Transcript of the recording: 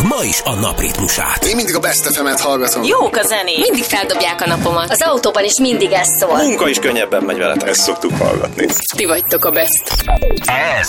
ma is a napritmusát. Én mindig a Best FM-et hallgatom. Jók a zenék. Mindig feldobják a napomat. Az autóban is mindig ez szól. Munka is könnyebben megy veletek. Ezt szoktuk hallgatni. Ti vagytok a Best. Ez